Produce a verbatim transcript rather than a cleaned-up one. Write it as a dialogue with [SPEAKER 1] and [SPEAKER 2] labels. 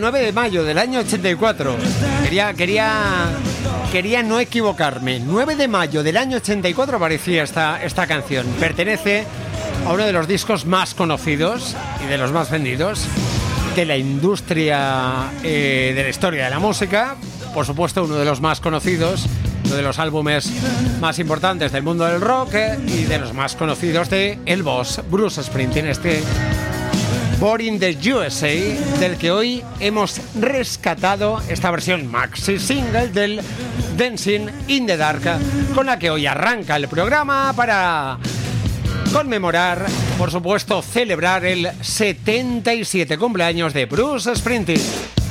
[SPEAKER 1] nueve de mayo del año ochenta y cuatro. Quería, quería, quería no equivocarme. nueve de mayo del año ochenta y cuatro aparecía esta, esta canción. Pertenece a uno de los discos más conocidos y de los más vendidos de la industria eh, de la historia de la música. Por supuesto, uno de los más conocidos, uno de los álbumes más importantes del mundo del rock eh, y de los más conocidos de el boss Bruce Springsteen, este Born in the U S A, del que hoy hemos rescatado esta versión maxi single del Dancing in the Dark, con la que hoy arranca el programa para conmemorar, por supuesto, celebrar el setenta y siete cumpleaños de Bruce Springsteen.